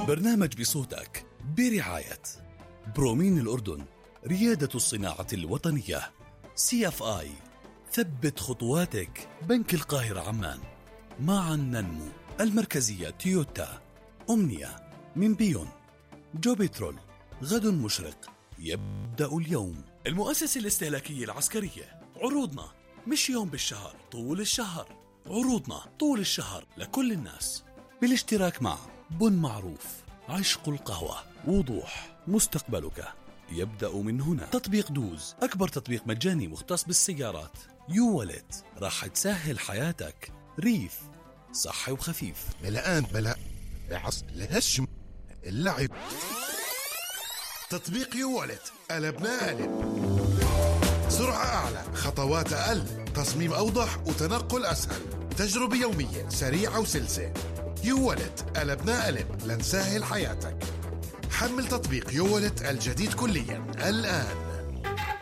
البرنامج بصوتك برعاية برومين الأردن، ريادة الصناعة الوطنية. CFI، ثبت خطواتك. بنك القاهرة عمان، معا ننمو. المركزية تويوتا. أمنية من بيون. جوبيترول، غد مشرق يبدأ اليوم. المؤسسة الاستهلاكية العسكرية، عروضنا مش يوم بالشهر، طول الشهر. عروضنا طول الشهر لكل الناس، بالاشتراك مع بن معروف، عشق القهوة، وضوح. مستقبلك يبدأ من هنا. تطبيق دوز، أكبر تطبيق مجاني مختص بالسيارات. يوالت، راح تسهل حياتك. ريف، صحي وخفيف. الآن بلا عص لهش اللعب. تطبيق يوالت، قلبنا قلب. سرعة أعلى، خطوات أقل، تصميم أوضح وتنقل أسهل، تجربة يومية سريعة وسلسة. يوالت، قلبنا قلب لنسهل حياتك. حمل تطبيق يوالت الجديد كليا الآن.